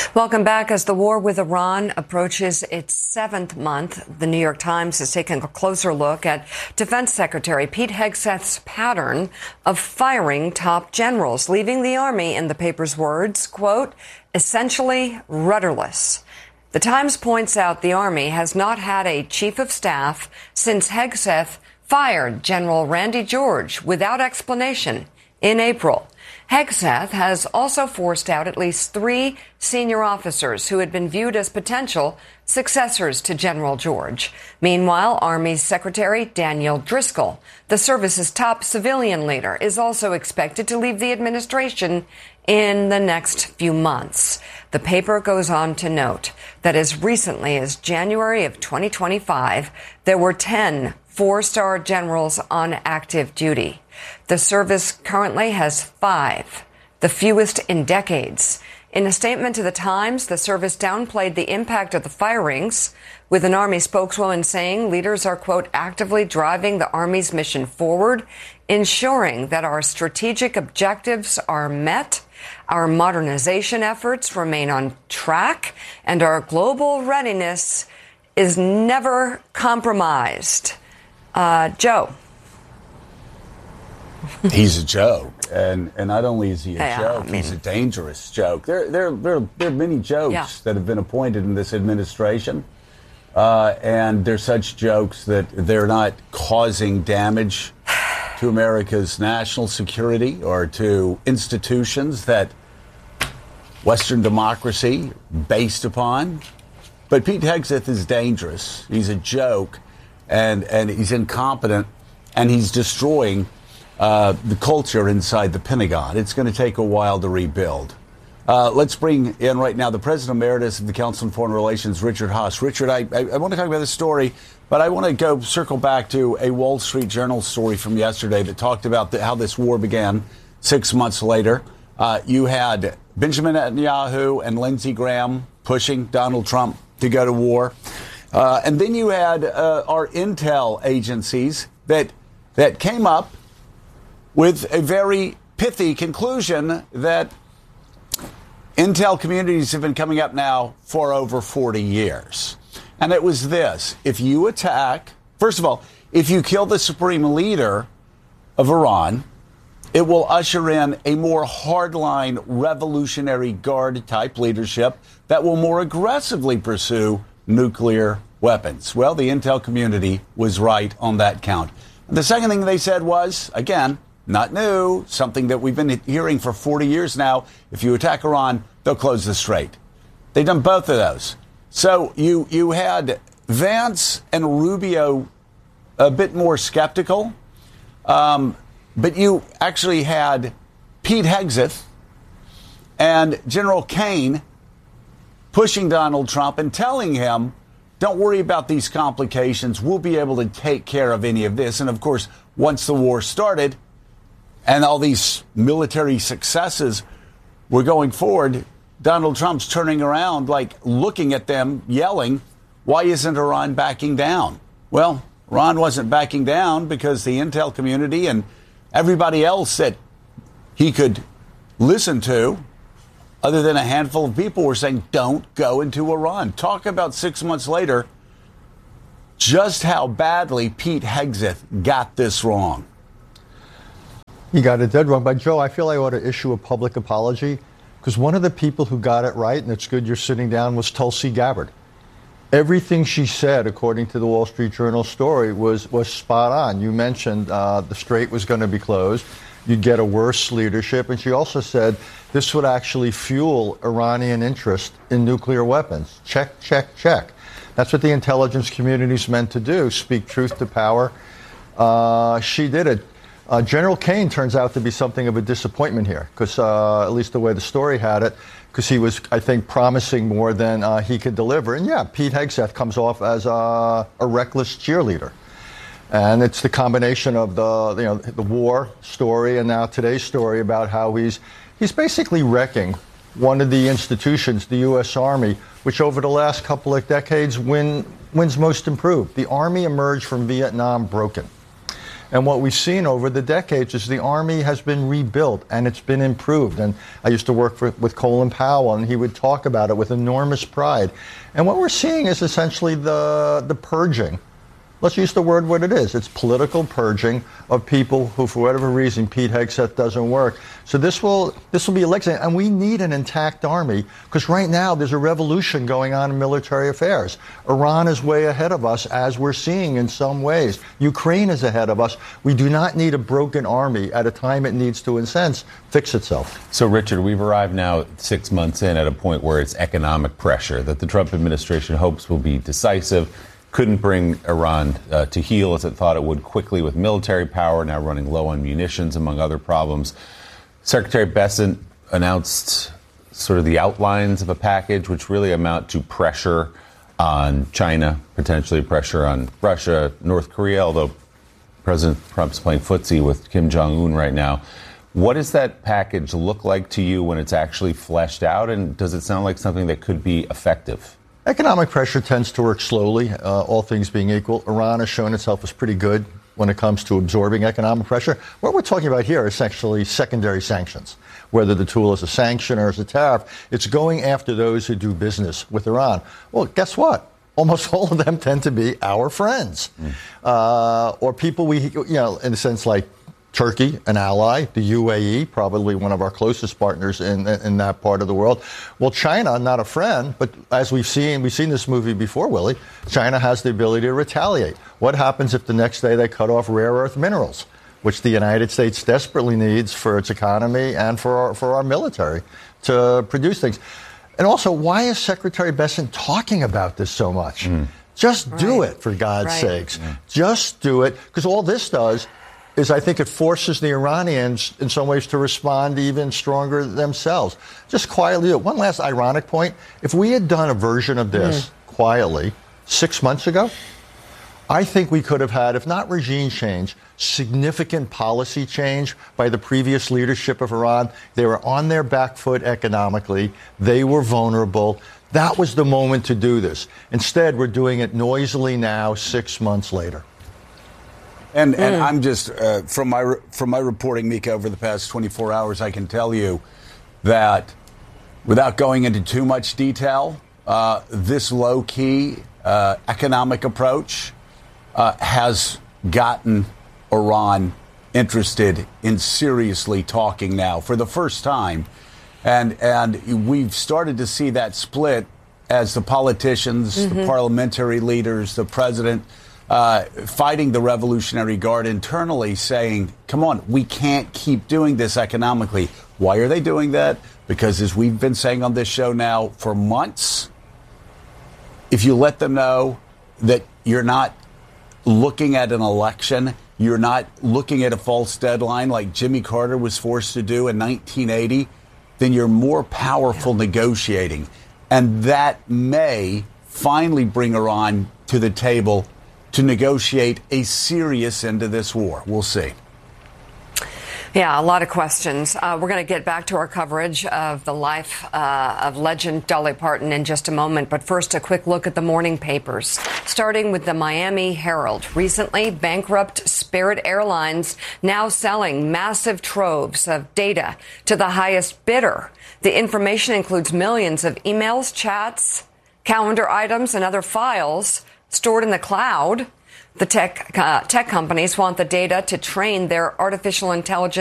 Welcome back. As the war with Iran approaches its seventh month, the New York Times has taken a closer look at Defense Secretary Pete Hegseth's pattern of firing top generals, leaving the Army, in the paper's words, quote, essentially rudderless. The Times points out the Army has not had a chief of staff since Hegseth fired General Randy George without explanation in April. Hegseth has also forced out at least 3 senior officers who had been viewed as potential successors to General George. Meanwhile, Army Secretary Daniel Driscoll, the service's top civilian leader, is also expected to leave the administration in the next few months. The paper goes on to note that as recently as January of 2025, there were 10 4-star generals on active duty. The service currently has 5, the fewest in decades. In a statement to the Times, the service downplayed the impact of the firings, with an Army spokeswoman saying leaders are, quote, actively driving the Army's mission forward, ensuring that our strategic objectives are met, our modernization efforts remain on track, and our global readiness is never compromised. Joe. He's a joke, and not only is he a joke, he's a dangerous joke. There are many jokes that have been appointed in this administration, and they're such jokes that they're not causing damage to America's national security or to institutions that Western democracy based upon. But Pete Hegseth is dangerous. He's a joke, and he's incompetent, and he's destroying the culture inside the Pentagon. It's going to take a while to rebuild. Let's bring in right now the President Emeritus of the Council on Foreign Relations, Richard Haass. Richard, I want to talk about this story, but I want to circle back to a Wall Street Journal story from yesterday that talked about how this war began 6 months later. You had Benjamin Netanyahu and Lindsey Graham pushing Donald Trump to go to war. And then you had our intel agencies that came up with a very pithy conclusion that intel communities have been coming up now for over 40 years. And it was this: if you attack, first of all, if you kill the supreme leader of Iran, it will usher in a more hardline Revolutionary Guard type leadership that will more aggressively pursue nuclear weapons. Well, the intel community was right on that count. And the second thing they said was, again, not new, something that we've been hearing for 40 years now: if you attack Iran, they'll close the strait. They've done both of those. So you had Vance and Rubio a bit more skeptical, but you actually had Pete Hegseth and General Kane pushing Donald Trump and telling him, don't worry about these complications. We'll be able to take care of any of this. And, of course, once the war started and all these military successes were going forward, Donald Trump's turning around, like looking at them, yelling, why isn't Iran backing down? Well, Iran wasn't backing down because the intel community and everybody else that he could listen to, other than a handful of people, were saying, don't go into Iran. Talk about 6 months later just how badly Pete Hegseth got this wrong. He got it dead wrong. But, Joe, I feel I ought to issue a public apology, because one of the people who got it right, and it's good you're sitting down, was Tulsi Gabbard. Everything she said, according to the Wall Street Journal story, was spot on. You mentioned the strait was going to be closed. You'd get a worse leadership. And she also said this would actually fuel Iranian interest in nuclear weapons. Check, check, check. That's what the intelligence community is meant to do, speak truth to power. She did it. General Kane turns out to be something of a disappointment here, because at least the way the story had it, because he was, I think, promising more than he could deliver. And yeah, Pete Hegseth comes off as a reckless cheerleader. And it's the combination of the war story and now today's story about how he's basically wrecking one of the institutions, the U.S. Army, which over the last couple of decades wins most improved. The Army emerged from Vietnam broken. And what we've seen over the decades is the Army has been rebuilt and it's been improved. And I used to work with Colin Powell, and he would talk about it with enormous pride. And what we're seeing is essentially the purging. Let's use the word what it is. It's political purging of people who, for whatever reason, Pete Hegseth doesn't work. So this will be elected, and we need an intact army, because right now there's a revolution going on in military affairs. Iran is way ahead of us, as we're seeing in some ways. Ukraine is ahead of us. We do not need a broken army at a time it needs to, in a sense, fix itself. So, Richard, we've arrived now 6 months in at a point where it's economic pressure that the Trump administration hopes will be decisive. Couldn't bring Iran to heel as it thought it would quickly with military power, now running low on munitions, among other problems. Secretary Bessent announced sort of the outlines of a package which really amount to pressure on China, potentially pressure on Russia, North Korea, although President Trump's playing footsie with Kim Jong-un right now. What does that package look like to you when it's actually fleshed out, and does it sound like something that could be effective? Economic pressure tends to work slowly, all things being equal. Iran has shown itself as pretty good when it comes to absorbing economic pressure. What we're talking about here is essentially secondary sanctions. Whether the tool is a sanction or is a tariff, it's going after those who do business with Iran. Well, guess what? Almost all of them tend to be our friends, or people we, in a sense like Turkey, an ally, the UAE, probably one of our closest partners in that part of the world. Well, China, not a friend, but as we've seen this movie before, Willie, China has the ability to retaliate. What happens if the next day they cut off rare earth minerals, which the United States desperately needs for its economy and for our military to produce things? And also, why is Secretary Bessent talking about this so much? Just do it, for God's sakes. Just do it, because all this does is I think it forces the Iranians in some ways to respond even stronger themselves. Just quietly. One last ironic point. If we had done a version of this quietly 6 months ago, I think we could have had, if not regime change, significant policy change by the previous leadership of Iran. They were on their back foot economically. They were vulnerable. That was the moment to do this. Instead, we're doing it noisily now, 6 months later. And I'm just, from my reporting, Mika, over the past 24 hours, I can tell you that without going into too much detail, this low-key economic approach has gotten Iran interested in seriously talking now for the first time. And we've started to see that split as the politicians, the parliamentary leaders, the president, fighting the Revolutionary Guard internally, saying, come on, we can't keep doing this economically. Why are they doing that? Because as we've been saying on this show now for months, if you let them know that you're not looking at an election, you're not looking at a false deadline like Jimmy Carter was forced to do in 1980, then you're more powerful negotiating. And that may finally bring Iran to the table to negotiate a serious end to this war. We'll see. Yeah, a lot of questions. We're going to get back to our coverage of the life of legend Dolly Parton in just a moment. But first, a quick look at the morning papers, starting with the Miami Herald. Recently, bankrupt Spirit Airlines now selling massive troves of data to the highest bidder. The information includes millions of emails, chats, calendar items, and other files stored in the cloud. The tech companies want the data to train their artificial intelligence